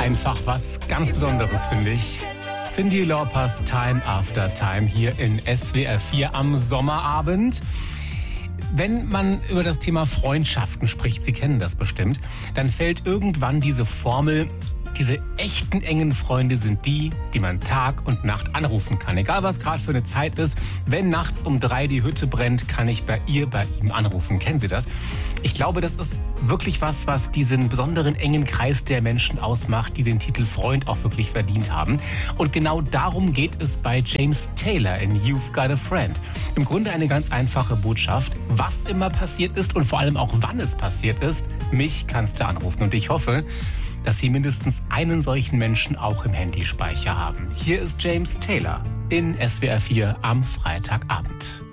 einfach was ganz Besonderes, finde ich. Cyndi Laupers Time After Time hier in SWR 4 am Sommerabend. Wenn man über das Thema Freundschaften spricht, Sie kennen das bestimmt, dann fällt irgendwann diese Formel: diese echten engen Freunde sind die, die man Tag und Nacht anrufen kann. Egal was gerade für eine Zeit ist, wenn nachts um 3 die Hütte brennt, kann ich bei ihm anrufen. Kennen Sie das? Ich glaube, das ist wirklich was diesen besonderen engen Kreis der Menschen ausmacht, die den Titel Freund auch wirklich verdient haben. Und genau darum geht es bei James Taylor in You've Got a Friend. Im Grunde eine ganz einfache Botschaft. Was immer passiert ist und vor allem auch wann es passiert ist, mich kannst du anrufen. Und ich hoffe, dass Sie mindestens einen solchen Menschen auch im Handyspeicher haben. Hier ist James Taylor in SWR 4 am Freitagabend.